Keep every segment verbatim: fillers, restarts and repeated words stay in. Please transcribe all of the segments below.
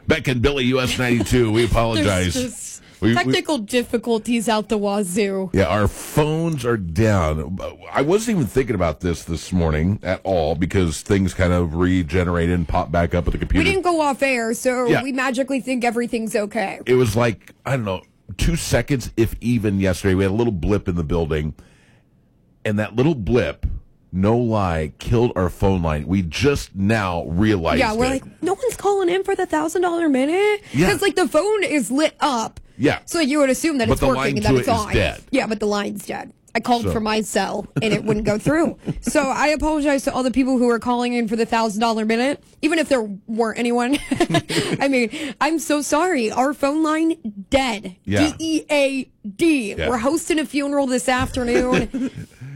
Beck and Billy, U S ninety-two. We apologize. There's just we, technical we, difficulties out the wazoo. Yeah, our phones are down. I wasn't even thinking about this this morning at all because things kind of regenerated and popped back up at the computer. We didn't go off air, so yeah. we magically think everything's okay. It was like, I don't know, two seconds, if even, yesterday. We had a little blip in the building, and that little blip, no lie, killed our phone line. We just now realized Yeah, we're it. like, no one's calling in for the one thousand dollars minute? Yeah. Because, like, the phone is lit up. Yeah. So you would assume that But it's the working line and to that it's it is on. dead. Yeah, but the line's dead. I called So. for my cell, and it wouldn't go through. So I apologize to all the people who are calling in for the one thousand dollars minute, even if there weren't anyone. I mean, I'm so sorry. Our phone line, dead. Yeah. D E A D. Yeah. We're hosting a funeral this afternoon.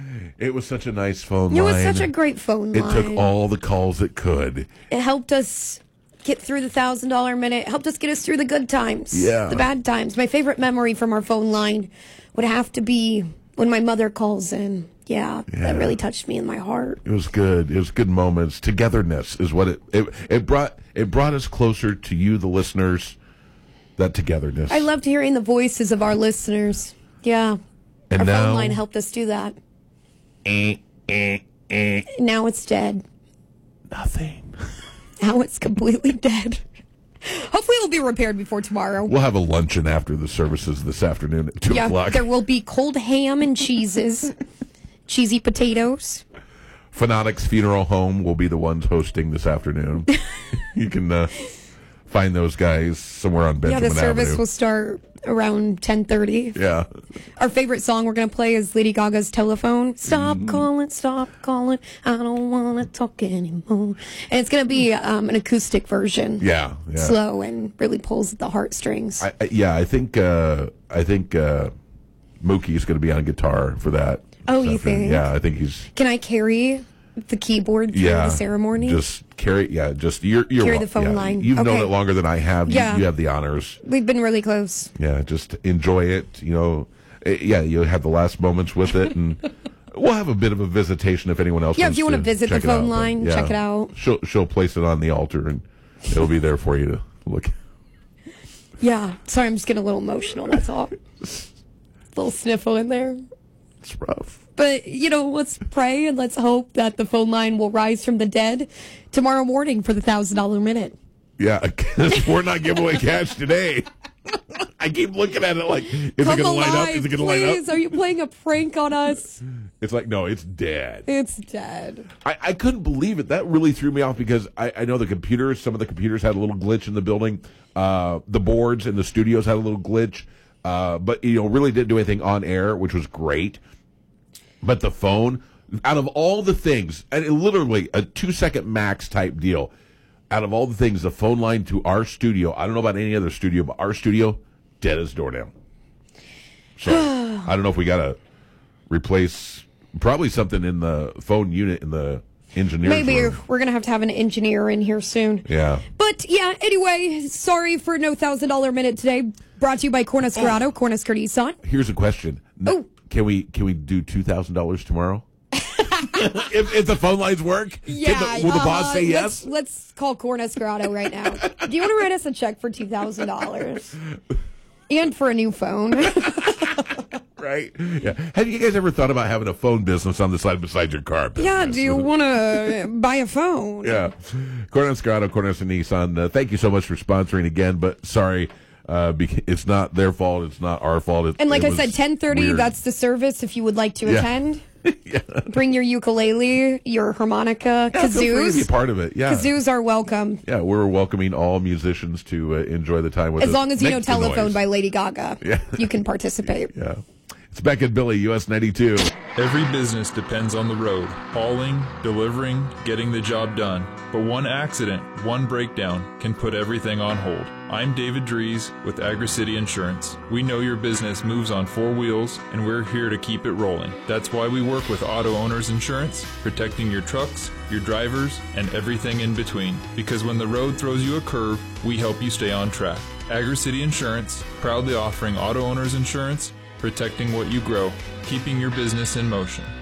It was such a nice phone It line. was such a great phone It line. took all the calls it could. It helped us get through the one thousand dollars minute. It helped us get us through the good times. Yeah. The bad times. My favorite memory from our phone line would have to be when my mother calls in. Yeah, Yeah. that really touched me in my heart. It was good. It was good moments. Togetherness is what it, it it brought. It brought us closer to you, the listeners. That togetherness. I loved hearing the voices of our listeners. Yeah. And our now, phone line helped us do that. Eh, eh, eh, Now it's dead. nothing. Now it's completely dead. Hopefully it'll be repaired before tomorrow. We'll have a luncheon after the services this afternoon at two yeah, o'clock. there will be cold ham and cheeses, cheesy potatoes. Fanatics Funeral Home will be the ones hosting this afternoon. You can uh, find those guys somewhere on Benjamin Yeah, the service Avenue. will start around ten thirty. Yeah. Our favorite song we're going to play is Lady Gaga's Telephone. Stop Mm-hmm. calling, stop calling. I don't want to talk anymore. And it's going to be um, an acoustic version. Yeah. Yeah. Slow and really pulls at the heartstrings. I, I, yeah, I think uh, I think uh, Mookie is going to be on guitar for that. Oh, this you afternoon. think? Yeah, I think he's. Can I carry the keyboard through Yeah, the ceremony? Just carry. Yeah, just you're. you're Carry wel- the phone yeah, line. You've known Okay. it longer than I have. You, Yeah. you have the honors. We've been really close. Yeah, just enjoy it. You know, Eh, yeah, you'll have the last moments with it, and we'll have a bit of a visitation if anyone else. Yeah, if wants you wanna to visit the check it phone out, but, line, yeah, check it out. She'll she'll place it on the altar, and it'll be there for you to look. Yeah. Sorry, I'm just getting a little emotional. That's all. Little sniffle in there. It's rough. But, you know, let's pray and let's hope that the phone line will rise from the dead tomorrow morning for the one thousand dollars minute. Yeah, because we're not giving away cash today. I keep looking at it like, is Come it going to light up? alive, Is it going to light please. up? Are you playing a prank on us? It's like, no, it's dead. It's dead. I, I couldn't believe it. That really threw me off because I, I know the computers, some of the computers had a little glitch in the building. Uh, the boards in the studios had a little glitch. Uh, but, you know, really didn't do anything on air, which was great. But the phone, out of all the things, and it literally a two-second max type deal, out of all the things, the phone line to our studio, I don't know about any other studio, but our studio, dead as doornail. So I don't know if we got to replace probably something in the phone unit in the engineer's Maybe room. we're going to have to have an engineer in here soon. Yeah. But, yeah, anyway, sorry for no one thousand dollars minute today. Brought to you by Cornhusker Auto, Cornhusker Nissan. Here's a question. N- Oh. Can we can we do two thousand dollars tomorrow? if, if the phone lines work, Yeah. Can the, will the boss uh, say yes? Let's, let's call Cornhusker Auto right now. Do you want to write us a check for two thousand dollars? And for a new phone. Right? Yeah. Have you guys ever thought about having a phone business on the side beside your car? Yeah, business? do you want to buy a phone? Yeah. Cornhusker Auto, Cornhusker Nissan. Uh, thank you so much for sponsoring again, but sorry, uh, bec- it's not their fault. It's not our fault. It, And like it I was said, ten thirty, weird. that's the service if you would like to Yeah. attend. yeah. Bring your ukulele, your harmonica, Yeah, feel free to be kazoos. part of it. Yeah. Kazoos are welcome. Yeah, we're welcoming all musicians to uh, enjoy the time with us. As long as you Make know the Telephone noise. by Lady Gaga. Yeah. You can participate. Yeah. It's Beck and Billy, U S ninety-two. Every business depends on the road, hauling, delivering, getting the job done. But one accident, one breakdown can put everything on hold. I'm David Dries with Agri-City Insurance. We know your business moves on four wheels, and we're here to keep it rolling. That's why we work with Auto Owners Insurance, protecting your trucks, your drivers, and everything in between. Because when the road throws you a curve, we help you stay on track. Agri-City Insurance, proudly offering auto owners insurance, protecting what you grow, keeping your business in motion.